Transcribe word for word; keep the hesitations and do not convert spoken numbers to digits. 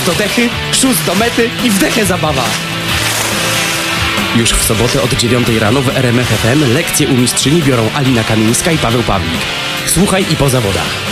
do dechy, szóst do mety i wdechę zabawa. Już w sobotę od dziewiątej rano w R M F F M lekcje u mistrzyni biorą Alina Kamińska i Paweł Pawlik. Słuchaj i po zawodach.